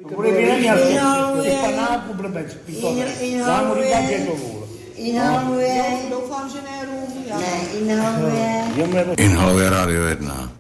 Pure vieni a panáku blbec. Já mu říkám, že to vůl. Inhaluje. Doufám, že ne rum. Ne, inhaluje. Inhaluje Rádio 1.